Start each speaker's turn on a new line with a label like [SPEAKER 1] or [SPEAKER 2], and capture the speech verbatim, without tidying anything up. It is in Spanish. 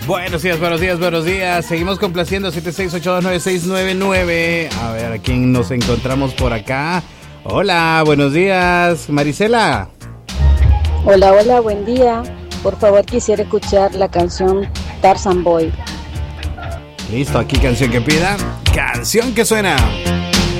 [SPEAKER 1] Buenos días, buenos días, buenos días. Seguimos complaciendo siete seis ocho dos nueve seis nueve nueve. A ver, ¿a quién nos encontramos por acá? Hola, buenos días, Marisela.
[SPEAKER 2] Hola, hola, buen día. Por favor, quisiera escuchar la canción Tarzan Boy.
[SPEAKER 1] Listo, aquí canción que pida. Canción que suena.